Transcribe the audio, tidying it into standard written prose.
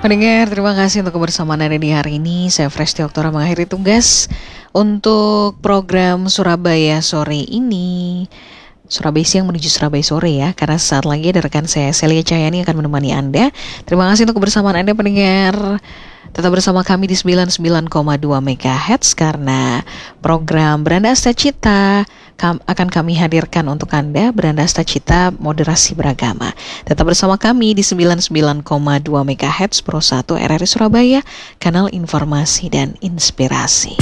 Pendengar, terima kasih untuk kebersamaan Anda di hari ini. Saya Fresti Oktora mengakhiri tugas untuk program Surabaya sore ini. Surabaya siang menuju Surabaya sore ya, karena saat lagi ada rekan saya Celia Cahyani akan menemani Anda. Terima kasih untuk kebersamaan Anda pendengar. Tetap bersama kami di 99,2 MHz karena program Beranda Asta Cita akan kami hadirkan untuk Anda. Beranda Asta Cita moderasi beragama. Tetap bersama kami di 99,2 MHz Pro 1 RRI Surabaya, kanal informasi dan inspirasi.